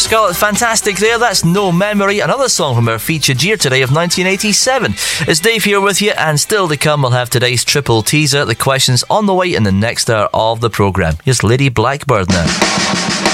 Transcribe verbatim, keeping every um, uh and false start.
Scarlet, fantastic there. That's No Memory, another song from our featured year today of nineteen eighty-seven. It's Dave here with you, and still to come we'll have today's triple teaser. The questions on the way in the next hour of the programme. Here's Lady Blackbird now.